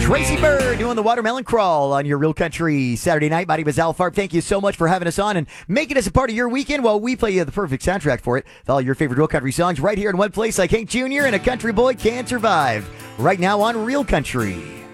Tracy Bird doing the Watermelon Crawl on your Real Country Saturday night. My name is Al Farb. Thank you so much for having us on and making us a part of your weekend while we play you the perfect soundtrack for it. With all your favorite Real Country songs right here in one place like Hank Jr. and A Country Boy Can't Survive. Right now on Real Country.